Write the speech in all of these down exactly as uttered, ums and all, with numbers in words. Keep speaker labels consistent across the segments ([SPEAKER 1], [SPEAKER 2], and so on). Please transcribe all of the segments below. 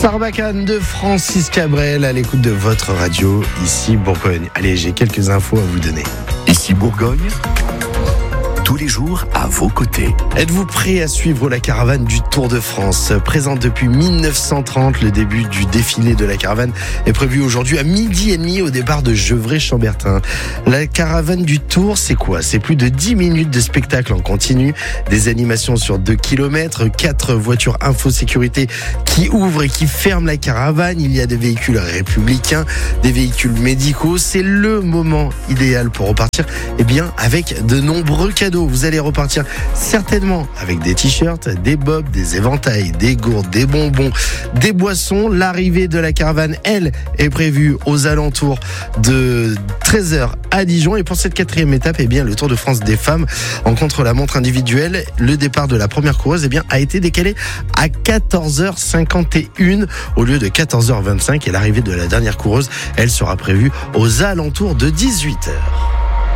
[SPEAKER 1] Sarbacane de Francis Cabrel à l'écoute de votre radio, ici Bourgogne. Allez, j'ai quelques infos à vous donner.
[SPEAKER 2] Ici Bourgogne, tous les jours à vos côtés.
[SPEAKER 1] Êtes-vous prêt à suivre la caravane du Tour de France ? Présente depuis mille neuf cent trente, le début du défilé de la caravane est prévu aujourd'hui à midi et demi au départ de Gevrey-Chambertin. La caravane du Tour, c'est quoi ? C'est plus de dix minutes de spectacle en continu, des animations sur deux kilomètres, quatre voitures infosécurité qui ouvrent et qui ferment la caravane. Il y a des véhicules républicains, des véhicules médicaux. C'est le moment idéal pour repartir, eh bien, avec de nombreux cadeaux. Vous allez repartir certainement avec des t-shirts, des bobs, des éventails, des gourdes, des bonbons, des boissons. L'arrivée de la caravane, elle, est prévue aux alentours de treize heures à Dijon. Et pour cette quatrième étape, eh bien, le Tour de France des femmes en contre-la-montre individuelle, le départ de la première coureuse, eh bien, a été décalé à quatorze heures cinquante et une au lieu de quatorze heures vingt-cinq. Et l'arrivée de la dernière coureuse, elle sera prévue aux alentours de dix-huit heures.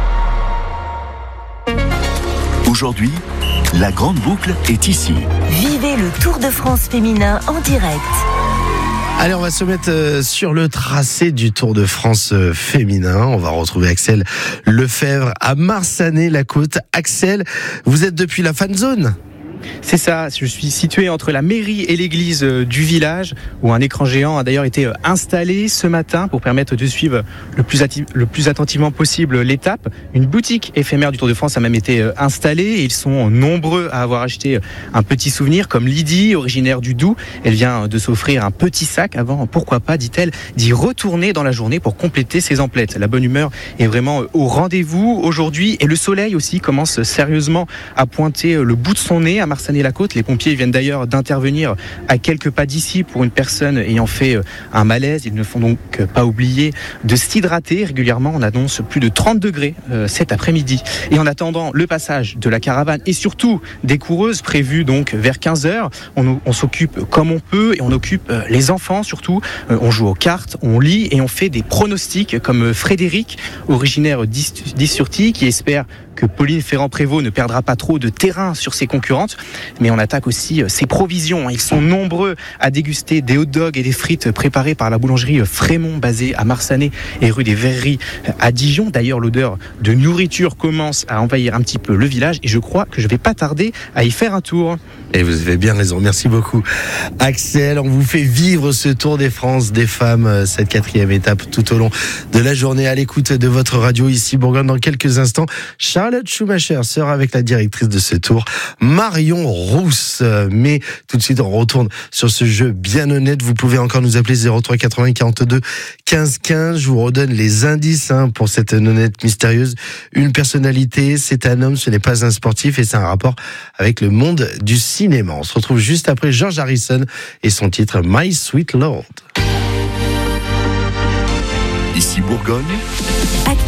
[SPEAKER 2] Aujourd'hui, la grande boucle est ici.
[SPEAKER 3] Vivez le Tour de France féminin en direct.
[SPEAKER 1] Allez, on va se mettre sur le tracé du Tour de France féminin. On va retrouver Axel Lefebvre à Marsanet-la-Côte. Axel, vous êtes depuis la fan zone ?
[SPEAKER 4] C'est ça, je suis situé entre la mairie et l'église du village où un écran géant a d'ailleurs été installé ce matin pour permettre de suivre le plus, atti- le plus attentivement possible l'étape. Une boutique éphémère du Tour de France a même été installée et ils sont nombreux à avoir acheté un petit souvenir comme Lydie, originaire du Doubs. Elle vient de s'offrir un petit sac avant, pourquoi pas, dit-elle, d'y retourner dans la journée pour compléter ses emplettes. La bonne humeur est vraiment au rendez-vous aujourd'hui et le soleil aussi commence sérieusement à pointer le bout de son nez à Marsanet-la-Côte. Les pompiers viennent d'ailleurs d'intervenir à quelques pas d'ici pour une personne ayant fait un malaise. Ils ne font donc pas oublier de s'hydrater régulièrement. On annonce plus de trente degrés euh, cet après-midi. Et en attendant le passage de la caravane et surtout des coureuses prévues donc vers quinze heures, on, on s'occupe comme on peut et on occupe euh, les enfants surtout. Euh, on joue aux cartes, on lit et on fait des pronostics comme Frédéric, originaire d'Is-sur-Tille, qui espère que Pauline Ferrand-Prévot ne perdra pas trop de terrain sur ses concurrentes. Mais on attaque aussi ses provisions. Ils sont nombreux à déguster des hot dogs et des frites préparées par la boulangerie Frémont, basée à Marsanet et rue des Verreries à Dijon. D'ailleurs, l'odeur de nourriture commence à envahir un petit peu le village et je crois que je vais pas tarder à y faire un tour.
[SPEAKER 1] Et vous avez bien raison. Merci beaucoup, Axel. On vous fait vivre ce Tour des France des femmes, cette quatrième étape tout au long de la journée à l'écoute de votre radio ici Bourgogne. Dans quelques instants, Charlotte Schumacher sera avec la directrice de ce tour, Marion Rousse. Mais tout de suite, on retourne sur ce jeu bien honnête. Vous pouvez encore nous appeler zéro trois quatre-vingts quarante-deux quinze quinze. Je vous redonne les indices hein, pour cette nonnette mystérieuse. Une personnalité, c'est un homme, ce n'est pas un sportif et c'est un rapport avec le monde du cinéma. On se retrouve juste après George Harrison et son titre My Sweet Lord.
[SPEAKER 2] Ici Bourgogne.
[SPEAKER 3] Actu